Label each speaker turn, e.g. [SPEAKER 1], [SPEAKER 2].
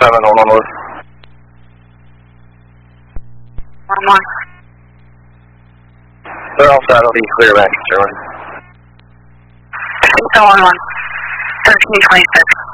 [SPEAKER 1] on North.
[SPEAKER 2] 1-1.
[SPEAKER 1] They're all set, it'll be clear back, Charlie.
[SPEAKER 2] So 1-1. 1326.